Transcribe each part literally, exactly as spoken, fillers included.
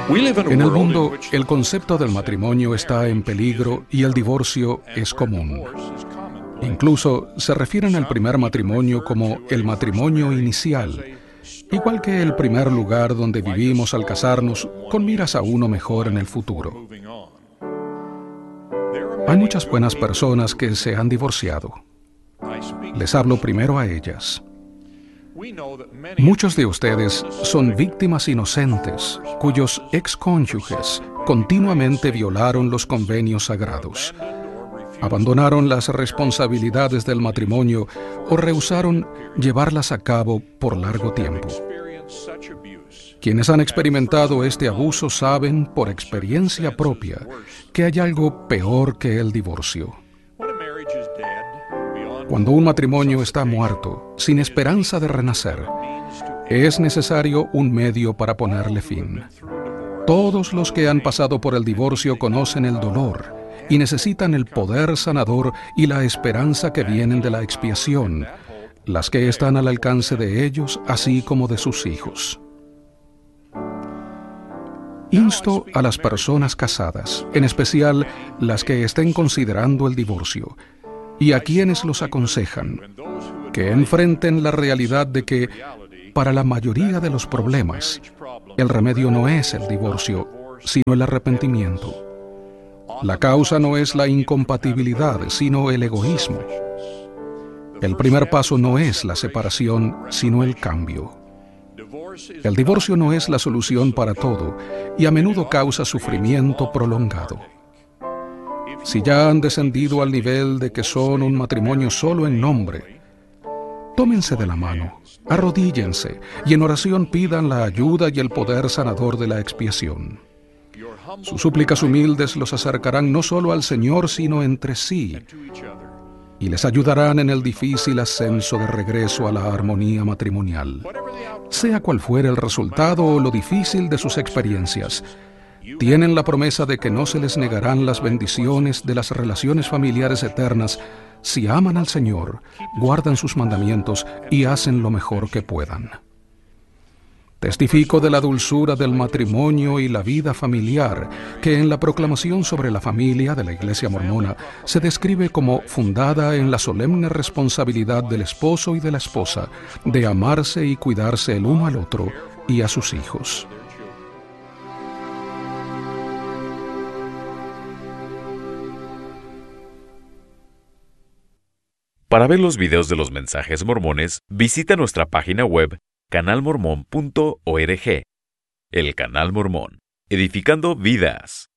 En el mundo, el concepto del matrimonio está en peligro y el divorcio es común. Incluso se refieren al primer matrimonio como el matrimonio inicial, igual que el primer lugar donde vivimos al casarnos con miras a uno mejor en el futuro. Hay muchas buenas personas que se han divorciado. Les hablo primero a ellas. Muchos de ustedes son víctimas inocentes cuyos excónyuges continuamente violaron los convenios sagrados, abandonaron las responsabilidades del matrimonio o rehusaron llevarlas a cabo por largo tiempo. Quienes han experimentado este abuso saben por experiencia propia que hay algo peor que el divorcio. Cuando un matrimonio está muerto, sin esperanza de renacer, es necesario un medio para ponerle fin. Todos los que han pasado por el divorcio conocen el dolor y necesitan el poder sanador y la esperanza que vienen de la expiación, las que están al alcance de ellos, así como de sus hijos. Insto a las personas casadas, en especial las que estén considerando el divorcio, y a quienes los aconsejan, que enfrenten la realidad de que, para la mayoría de los problemas, el remedio no es el divorcio, sino el arrepentimiento. La causa no es la incompatibilidad, sino el egoísmo. El primer paso no es la separación, sino el cambio. El divorcio no es la solución para todo y a menudo causa sufrimiento prolongado. Si ya han descendido al nivel de que son un matrimonio solo en nombre, tómense de la mano, arrodíllense y en oración pidan la ayuda y el poder sanador de la expiación. Sus súplicas humildes los acercarán no solo al Señor, sino entre sí, y les ayudarán en el difícil ascenso de regreso a la armonía matrimonial. Sea cual fuere el resultado o lo difícil de sus experiencias, tienen la promesa de que no se les negarán las bendiciones de las relaciones familiares eternas si aman al Señor, guardan sus mandamientos y hacen lo mejor que puedan. Testifico de la dulzura del matrimonio y la vida familiar, que en la proclamación sobre la familia de la Iglesia Mormona se describe como fundada en la solemne responsabilidad del esposo y de la esposa de amarse y cuidarse el uno al otro y a sus hijos. Para ver los videos de los mensajes mormones, visita nuestra página web canal mormón punto org. El Canal Mormón, edificando vidas.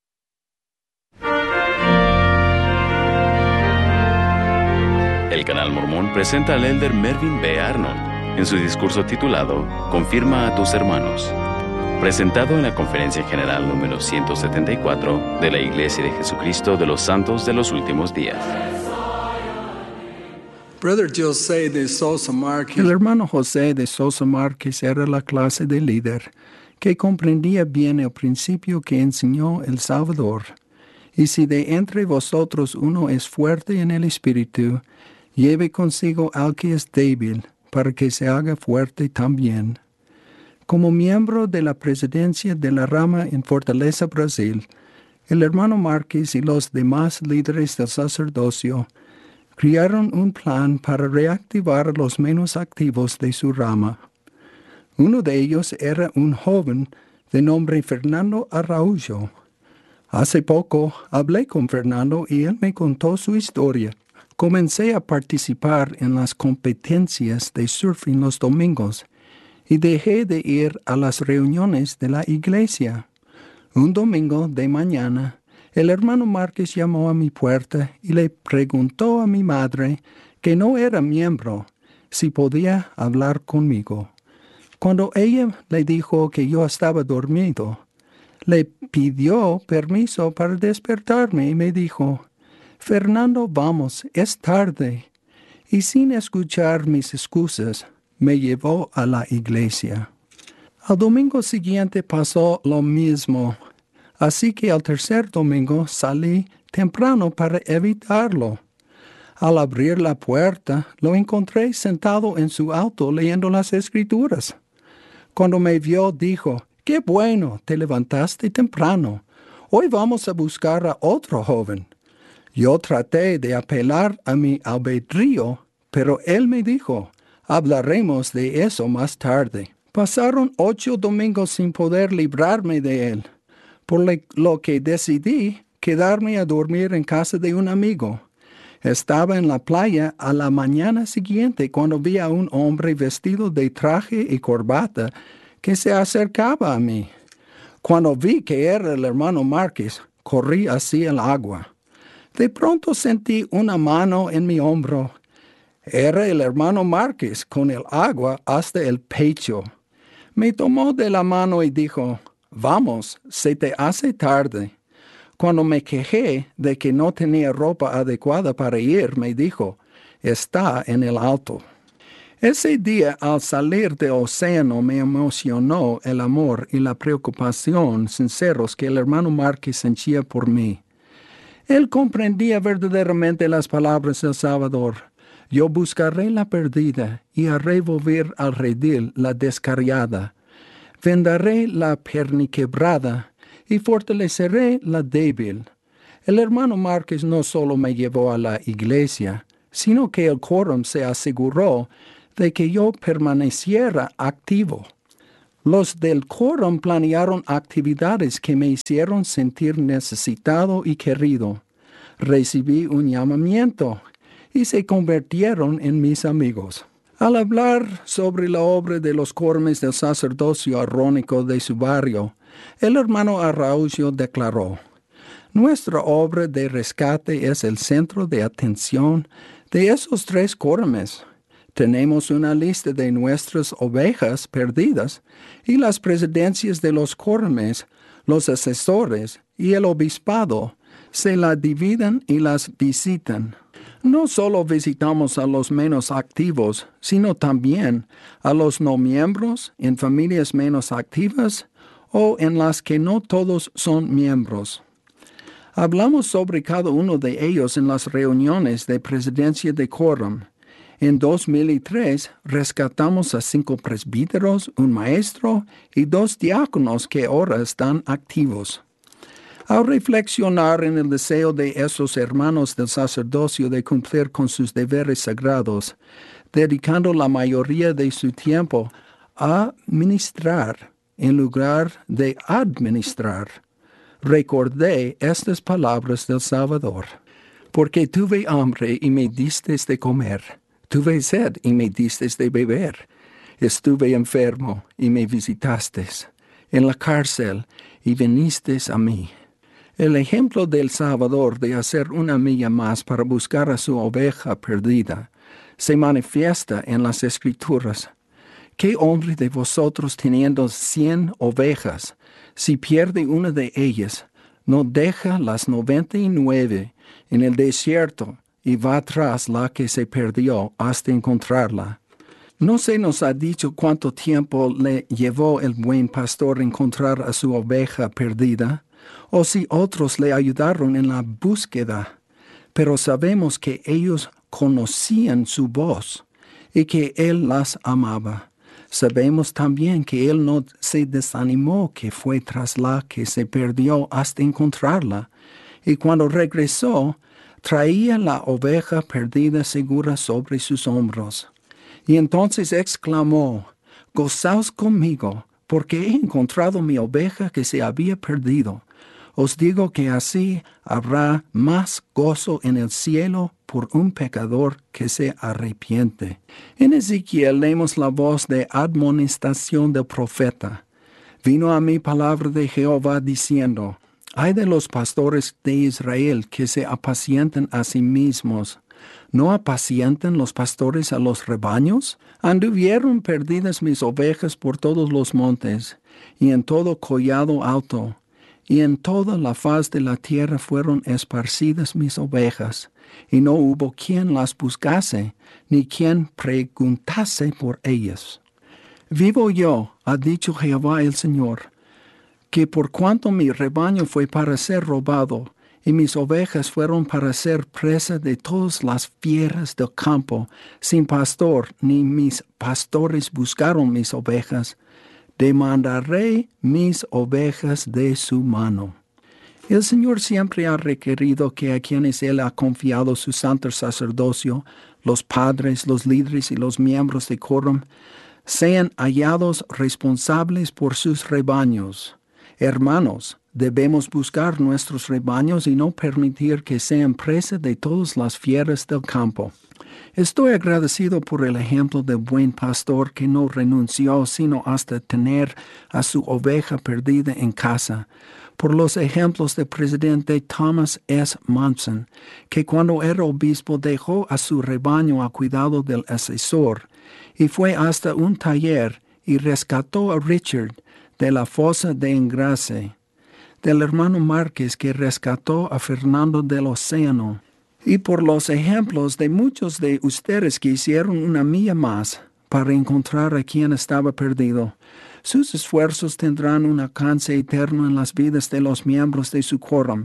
El Canal Mormón presenta al elder Mervyn B. Arnold en su discurso titulado Confirma a tus hermanos, presentado en la Conferencia General número ciento setenta y cuatro de la Iglesia de Jesucristo de los Santos de los Últimos Días. El hermano José de Sosa Márquez era la clase de líder que comprendía bien el principio que enseñó el Salvador. Y si de entre vosotros uno es fuerte en el espíritu, lleve consigo al que es débil, para que se haga fuerte también. Como miembro de la presidencia de la rama en Fortaleza, Brasil, el hermano Márquez y los demás líderes del sacerdocio crearon un plan para reactivar a los menos activos de su rama. Uno de ellos era un joven de nombre Fernando Araújo. Hace poco hablé con Fernando y él me contó su historia. Comencé a participar en las competencias de surfing los domingos y dejé de ir a las reuniones de la iglesia. Un domingo de mañana, el hermano Márquez llamó a mi puerta y le preguntó a mi madre, que no era miembro, si podía hablar conmigo. Cuando ella le dijo que yo estaba dormido, le pidió permiso para despertarme y me dijo, Fernando, vamos, es tarde. Y sin escuchar mis excusas, me llevó a la iglesia. Al domingo siguiente pasó lo mismo. Así que al tercer domingo salí temprano para evitarlo. Al abrir la puerta, lo encontré sentado en su auto leyendo las Escrituras. Cuando me vio, dijo, ¡Qué bueno! Te levantaste temprano. Hoy vamos a buscar a otro joven. Yo traté de apelar a mi albedrío, pero él me dijo, hablaremos de eso más tarde. Pasaron ocho domingos sin poder librarme de él, por lo que decidí quedarme a dormir en casa de un amigo. Estaba en la playa a la mañana siguiente cuando vi a un hombre vestido de traje y corbata que se acercaba a mí. Cuando vi que era el hermano Márquez, corrí hacia el agua. De pronto sentí una mano en mi hombro. Era el hermano Márquez con el agua hasta el pecho. Me tomó de la mano y dijo, vamos, se te hace tarde. Cuando me quejé de que no tenía ropa adecuada para ir, me dijo, está en el alto. Ese día, al salir del océano, me emocionó el amor y la preocupación sinceros que el hermano Márquez sentía por mí. Él comprendía verdaderamente las palabras del Salvador. Yo buscaré la perdida y haré volver al redil la descarriada. Vendaré la perniquebrada y fortaleceré la débil. El hermano Márquez no solo me llevó a la iglesia, sino que el quórum se aseguró de que yo permaneciera activo. Los del quórum planearon actividades que me hicieron sentir necesitado y querido. Recibí un llamamiento y se convirtieron en mis amigos. Al hablar sobre la obra de los quórumes del sacerdocio arónico de su barrio, el hermano Araujo declaró, nuestra obra de rescate es el centro de atención de esos tres quórumes. Tenemos una lista de nuestras ovejas perdidas y las presidencias de los quórumes, los asesores y el obispado se la dividen y las visitan. No solo visitamos a los menos activos, sino también a los no miembros en familias menos activas o en las que no todos son miembros. Hablamos sobre cada uno de ellos en las reuniones de presidencia de quórum. En dos mil tres rescatamos a cinco presbíteros, un maestro y dos diáconos que ahora están activos. Al reflexionar en el deseo de esos hermanos del sacerdocio de cumplir con sus deberes sagrados, dedicando la mayoría de su tiempo a ministrar en lugar de administrar, recordé estas palabras del Salvador. Porque tuve hambre y me disteis de comer, tuve sed y me disteis de beber, estuve enfermo y me visitasteis, en la cárcel y vinisteis a mí. El ejemplo del Salvador de hacer una milla más para buscar a su oveja perdida se manifiesta en las Escrituras. ¿Qué hombre de vosotros teniendo cien ovejas, si pierde una de ellas, no deja las noventa y nueve en el desierto y va tras la que se perdió hasta encontrarla? ¿No se nos ha dicho cuánto tiempo le llevó el buen pastor a encontrar a su oveja perdida? O si otros le ayudaron en la búsqueda, pero sabemos que ellos conocían su voz y que él las amaba. Sabemos también que él no se desanimó, que fue tras la que se perdió hasta encontrarla, y cuando regresó, traía la oveja perdida segura sobre sus hombros. Y entonces exclamó, gozaos conmigo, porque he encontrado mi oveja que se había perdido. Os digo que así habrá más gozo en el cielo por un pecador que se arrepiente. En Ezequiel leemos la voz de admonestación del profeta. Vino a mí palabra de Jehová diciendo, ay de los pastores de Israel que se apacientan a sí mismos. ¿No apacientan los pastores a los rebaños? Anduvieron perdidas mis ovejas por todos los montes, y en todo collado alto, y en toda la faz de la tierra fueron esparcidas mis ovejas, y no hubo quien las buscase, ni quien preguntase por ellas. Vivo yo, ha dicho Jehová el Señor, que por cuanto mi rebaño fue para ser robado, y mis ovejas fueron para ser presa de todas las fieras del campo, sin pastor, ni mis pastores buscaron mis ovejas, demandaré mis ovejas de su mano. El Señor siempre ha requerido que a quienes Él ha confiado su santo sacerdocio, los padres, los líderes y los miembros de quórum, sean hallados responsables por sus rebaños. Hermanos, debemos buscar nuestros rebaños y no permitir que sean presa de todas las fieras del campo. Estoy agradecido por el ejemplo del buen pastor que no renunció sino hasta tener a su oveja perdida en casa, por los ejemplos del presidente Thomas S. Monson, que cuando era obispo dejó a su rebaño a cuidado del asesor y fue hasta un taller y rescató a Richard de la fosa de Engrase, del hermano Márquez que rescató a Fernando del Océano, y por los ejemplos de muchos de ustedes que hicieron una milla más para encontrar a quien estaba perdido. Sus esfuerzos tendrán un alcance eterno en las vidas de los miembros de su quórum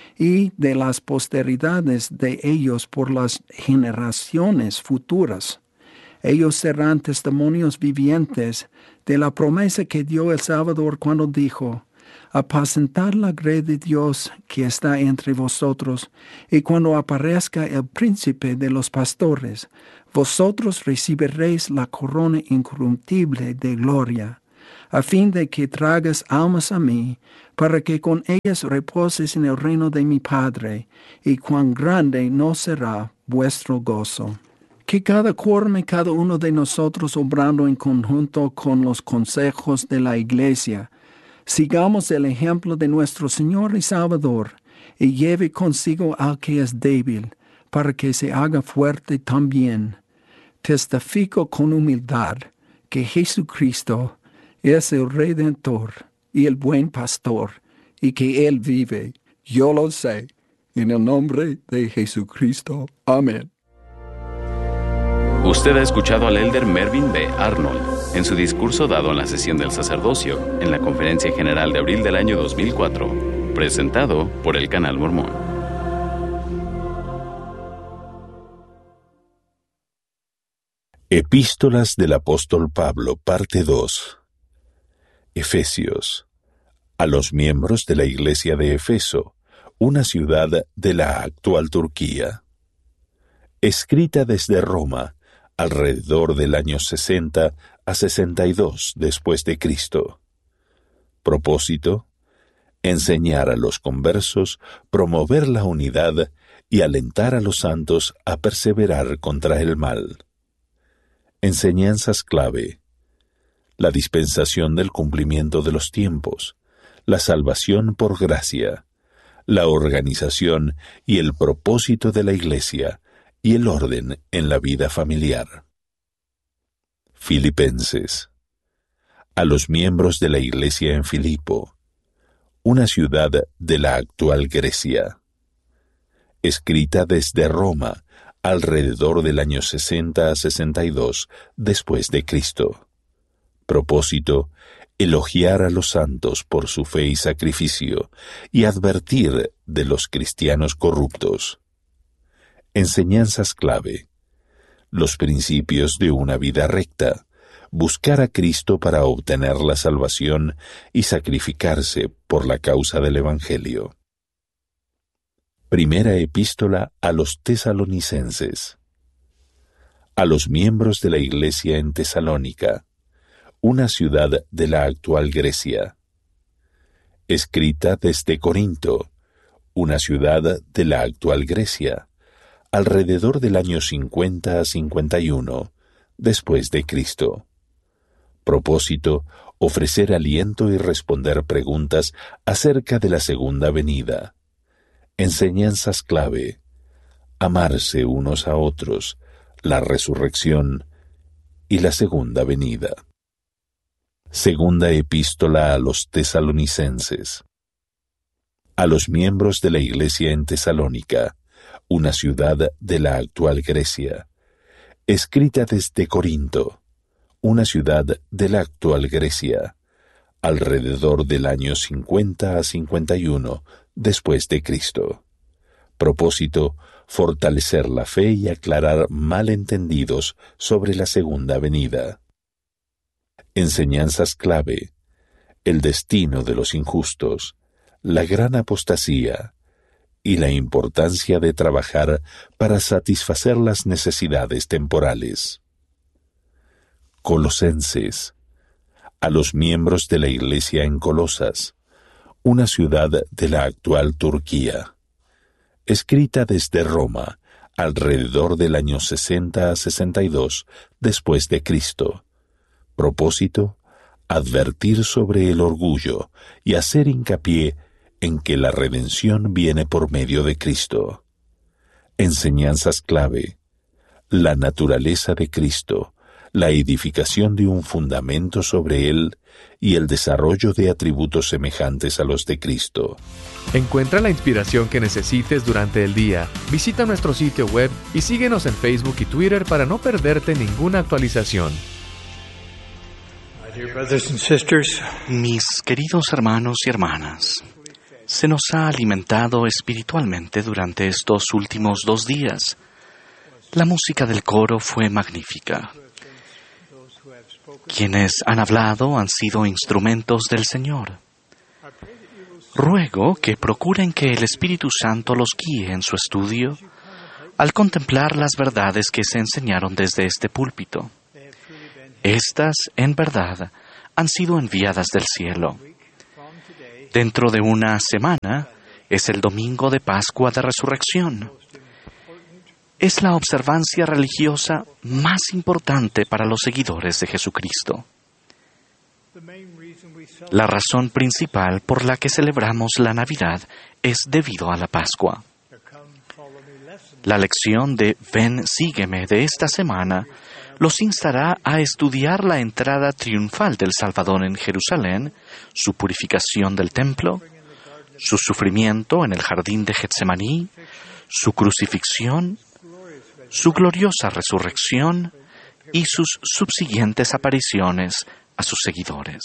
y de las posteridades de ellos por las generaciones futuras. Ellos serán testimonios vivientes de la promesa que dio el Salvador cuando dijo: apacentad la grey de Dios que está entre vosotros, y cuando aparezca el príncipe de los pastores, vosotros recibiréis la corona incorruptible de gloria, a fin de que traigas almas a mí, para que con ellas reposes en el reino de mi Padre, y cuán grande no será vuestro gozo. Que cada quórum y cada uno de nosotros, obrando en conjunto con los consejos de la Iglesia, sigamos el ejemplo de nuestro Señor y Salvador, y lleve consigo al que es débil, para que se haga fuerte también. Testifico con humildad que Jesucristo es el Redentor y el buen pastor, y que Él vive. Yo lo sé. En el nombre de Jesucristo. Amén. Usted ha escuchado al elder Mervyn B. Arnold en su discurso dado en la sesión del sacerdocio en la Conferencia General de abril del año dos mil cuatro, presentado por el Canal Mormón. Epístolas del apóstol Pablo, parte dos. Efesios. A los miembros de la iglesia de Efeso, una ciudad de la actual Turquía. Escrita desde Roma, alrededor del año sesenta a sesenta y dos después de Cristo. Propósito: enseñar a los conversos, promover la unidad y alentar a los santos a perseverar contra el mal. Enseñanzas clave: la dispensación del cumplimiento de los tiempos, la salvación por gracia, la organización y el propósito de la Iglesia y el orden en la vida familiar. Filipenses. A los miembros de la Iglesia en Filipo, una ciudad de la actual Grecia. Escrita desde Roma, alrededor del año sesenta a sesenta y dos después de Cristo. Propósito: elogiar a los santos por su fe y sacrificio, y advertir de los cristianos corruptos. Enseñanzas clave: los principios de una vida recta, buscar a Cristo para obtener la salvación y sacrificarse por la causa del Evangelio. Primera epístola a los tesalonicenses. A los miembros de la iglesia en Tesalónica, una ciudad de la actual Grecia. Escrita desde Corinto, una ciudad de la actual Grecia, alrededor del año cincuenta a cincuenta y uno, después de Cristo. Propósito: ofrecer aliento y responder preguntas acerca de la segunda venida. Enseñanzas clave: amarse unos a otros, la resurrección y la segunda venida. Segunda epístola a los tesalonicenses. A los miembros de la iglesia en Tesalónica, una ciudad de la actual Grecia. Escrita desde Corinto, una ciudad de la actual Grecia, alrededor del año cincuenta a cincuenta y uno después de Cristo. Propósito: fortalecer la fe y aclarar malentendidos sobre la segunda venida. enseñanzas clave, el destino de los injustos, la gran apostasía y la importancia de trabajar para satisfacer las necesidades temporales. Colosenses, a los miembros de la Iglesia en Colosas, una ciudad de la actual Turquía, escrita desde Roma alrededor del año sesenta a sesenta y dos después de Cristo. Propósito: advertir sobre el orgullo y hacer hincapié en que la redención viene por medio de Cristo. Enseñanzas clave: la naturaleza de Cristo, la edificación de un fundamento sobre él y el desarrollo de atributos semejantes a los de Cristo. Encuentra la inspiración que necesites durante el día. Visita nuestro sitio web y síguenos en Facebook y Twitter para no perderte ninguna actualización. Mis queridos hermanos y hermanas, se nos ha alimentado espiritualmente durante estos últimos dos días. La música del coro fue magnífica. Quienes han hablado han sido instrumentos del Señor. Ruego que procuren que el Espíritu Santo los guíe en su estudio al contemplar las verdades que se enseñaron desde este púlpito. Estas, en verdad, han sido enviadas del cielo. Dentro de una semana es el domingo de Pascua de Resurrección. Es la observancia religiosa más importante para los seguidores de Jesucristo. La razón principal por la que celebramos la Navidad es debido a la Pascua. La lección de Ven, sígueme de esta semana los instará a estudiar la entrada triunfal del Salvador en Jerusalén, su purificación del templo, su sufrimiento en el jardín de Getsemaní, su crucifixión, su gloriosa resurrección y sus subsiguientes apariciones a sus seguidores.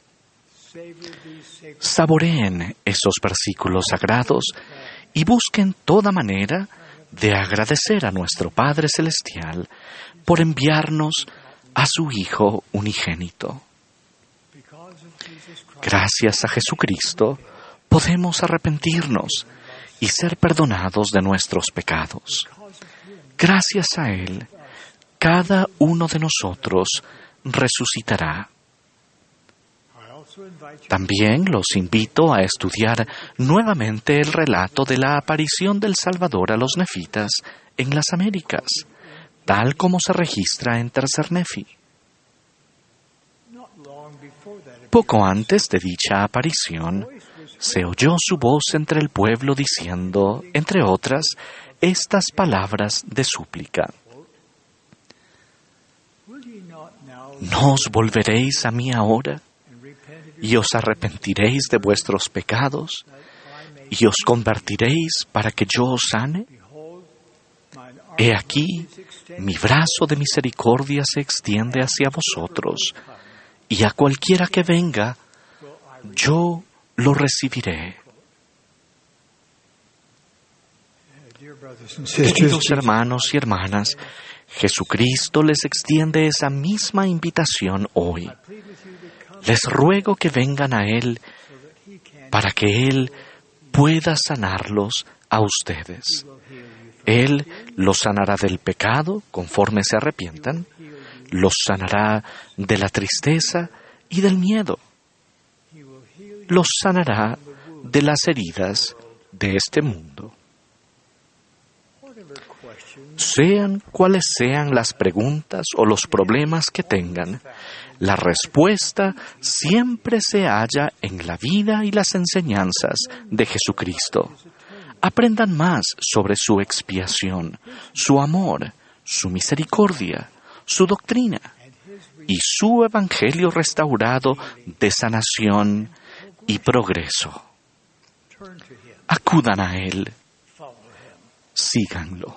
Saboreen esos versículos sagrados y busquen toda manera de agradecer a nuestro Padre Celestial por enviarnos a su Hijo unigénito. Gracias a Jesucristo podemos arrepentirnos y ser perdonados de nuestros pecados. Gracias a Él, cada uno de nosotros resucitará. También los invito a estudiar nuevamente el relato de la aparición del Salvador a los nefitas en las Américas, tal como se registra en Tercer Nefi. Poco antes de dicha aparición, se oyó su voz entre el pueblo diciendo, entre otras, estas palabras de súplica. ¿No os volveréis a mí ahora y os arrepentiréis de vuestros pecados y os convertiréis para que yo os sane? He aquí, mi brazo de misericordia se extiende hacia vosotros, y a cualquiera que venga, yo lo recibiré. Queridos hermanos y hermanas, Jesucristo les extiende esa misma invitación hoy. Les ruego que vengan a Él para que Él pueda sanarlos a ustedes. Él los sanará del pecado conforme se arrepientan, los sanará de la tristeza y del miedo, los sanará de las heridas de este mundo. Sean cuales sean las preguntas o los problemas que tengan, la respuesta siempre se halla en la vida y las enseñanzas de Jesucristo. Aprendan más sobre su expiación, su amor, su misericordia, su doctrina y su evangelio restaurado de sanación y progreso. Acudan a Él, síganlo.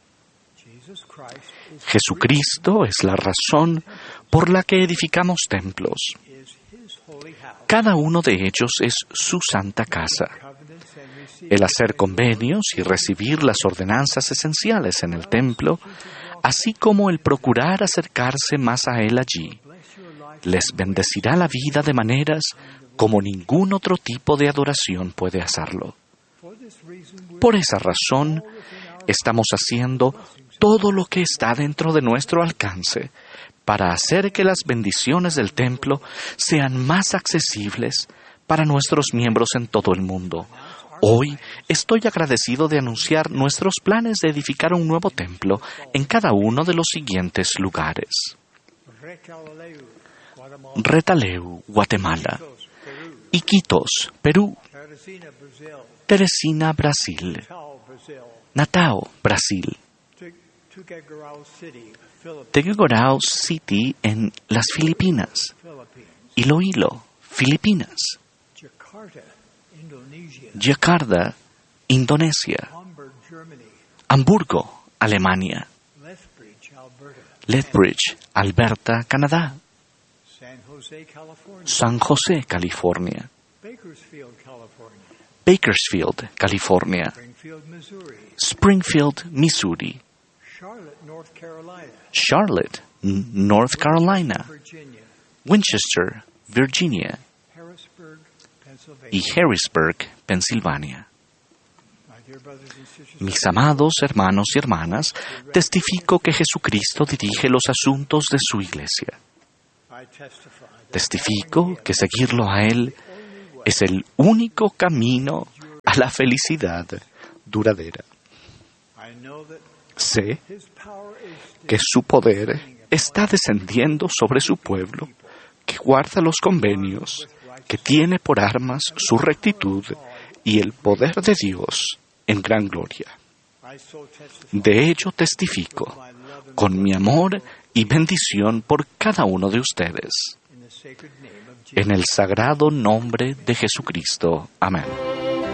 Jesucristo es la razón por la que edificamos templos. Cada uno de ellos es su santa casa. El hacer convenios y recibir las ordenanzas esenciales en el templo, así como el procurar acercarse más a Él allí, les bendecirá la vida de maneras como ningún otro tipo de adoración puede hacerlo. Por esa razón, estamos haciendo todo lo que está dentro de nuestro alcance para hacer que las bendiciones del templo sean más accesibles para nuestros miembros en todo el mundo. Hoy estoy agradecido de anunciar nuestros planes de edificar un nuevo templo en cada uno de los siguientes lugares: Retaleu, Guatemala; Iquitos, Perú; Teresina, Brasil; Natal, Brasil; Tuguegarao City en las Filipinas; Iloilo, Filipinas; Yakarta, Indonesia; Hamburgo, Alemania; Lethbridge, Alberta, Canadá; San José, California; Bakersfield, California; Springfield, Missouri; Charlotte, North Carolina; Winchester, Virginia; y Harrisburg, Pensilvania. Mis amados hermanos y hermanas, testifico que Jesucristo dirige los asuntos de su iglesia. Testifico que seguirlo a Él es el único camino a la felicidad duradera. Sé que su poder está descendiendo sobre su pueblo, que guarda los convenios, que tiene por armas su rectitud y el poder de Dios en gran gloria. De ello testifico con mi amor y bendición por cada uno de ustedes. En el sagrado nombre de Jesucristo. Amén.